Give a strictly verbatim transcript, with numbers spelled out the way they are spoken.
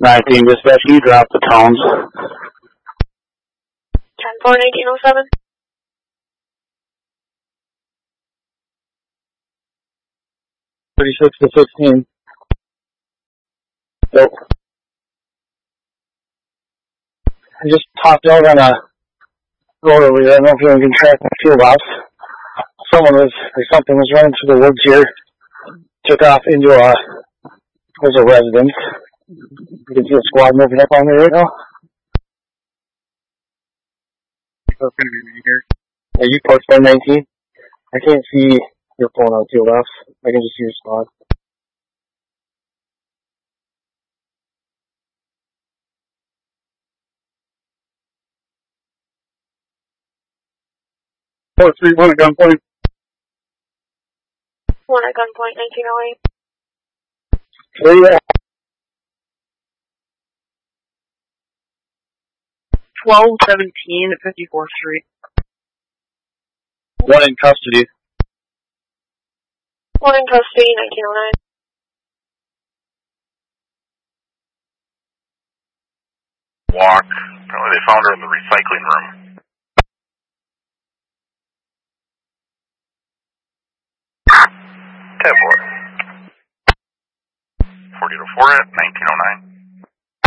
nineteen dispatch, you drop the tones. ten four nineteen oh seven. thirty-six to sixteen. Nope. I just popped out on a road over here. I don't know if you can track my field ops. Someone was, or something was running through the woods here. Took off into a, there's a residence. You can see a squad moving up on me right now. Yeah, you post by nineteen. I can't see your phone on field ops. I can just see your squad. four three one at gunpoint. one at gunpoint, nineteen oh eight. Where you at? twelve seventeen at fifty-fourth Street. One in custody. one in custody, nineteen oh nine. Walk. Apparently they found her in the recycling room. ten four. forty to four at nineteen oh nine.